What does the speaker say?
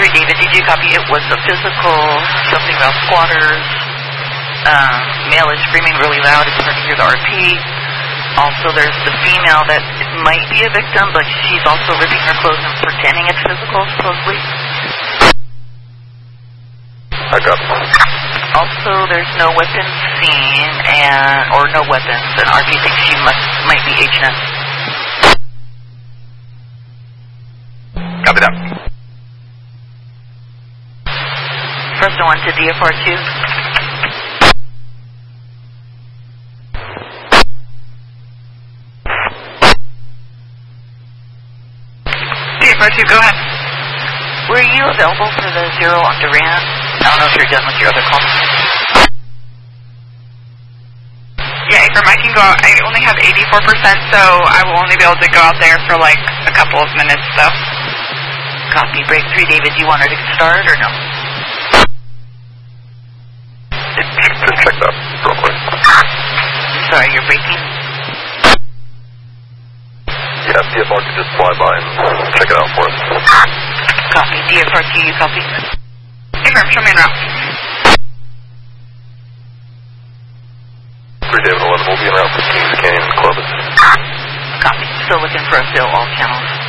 David, did you copy? It was a physical, something about squatters. Male is screaming really loud. It's hard to hear the RP. Also, there's the female that might be a victim, but she's also ripping her clothes and pretending it's physical, supposedly. I got it. Also, there's no weapons seen, or no weapons, and RP thinks she might be H&S. Copy that. First one to DFR2. DFR2, go ahead. Were you available for the 0 on Duran? I don't know if you're done with your other calls. Yeah, Abram, I can go out. I only have 84%, so I will only be able to go out there for like a couple of minutes, so. Copy. Break 3, David. Do you want her to start or no? Just check that real quick. Sorry, you're breaking. Yeah, DFR could just fly by and check it out for us. Copy. DFR2, you copy? Abram, show me en route. 3 David 11 will be en route for Kings Canyon and Columbus. Copy. Still looking for a fill all channels.